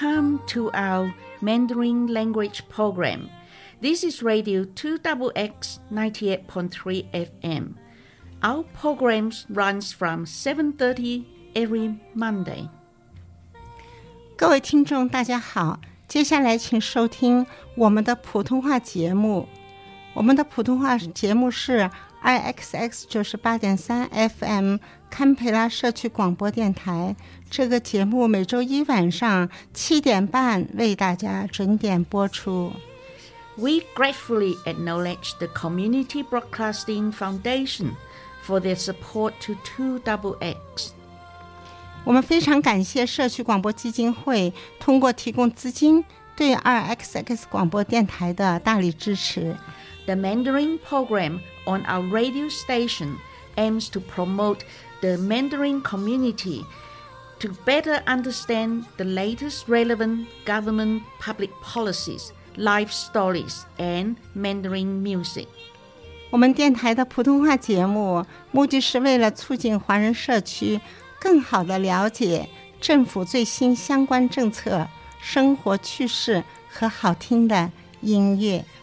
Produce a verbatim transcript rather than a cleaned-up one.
Welcome to our Mandarin language program. This is Radio two X X ninety-eight point three F M. Our program runs from seven thirty every Monday. 各位听众大家好，接下来请收听我们的普通话节目。我们的普通话节目是 I X X 九十八点三 F M 堪培拉社区广播电台。这个节目每周一晚上七点半为大家准点播出。 We gratefully acknowledge the Community Broadcasting Foundation for their support to two X X. 我们非常感谢社区广播基金会通过提供资金对 I X X 广播电台的大力支持。 The Mandarin program on our radio station aims to promote the Mandarin community to better understand the latest relevant government public policies, life stories, and Mandarin music. 我们电台的普通话节目目的是为了促进华人社区更好地了解政府最新相关政策、生活趣事和好听的音乐。